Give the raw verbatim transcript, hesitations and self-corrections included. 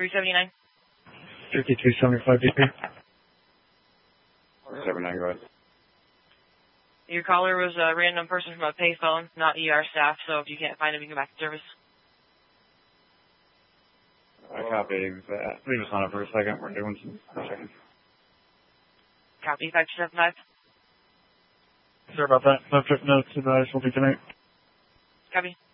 three seventy-nine. fifty-two seventy-five B P. seventy-nine, go ahead. Your caller was a random person from a payphone, not E R staff, so if you can't find him, you can go back to service. I copy that. Leave us on it for a second. We're doing some for a second. Copy five two seven five. Sorry about that. Subject notes advised will be tonight. Copy.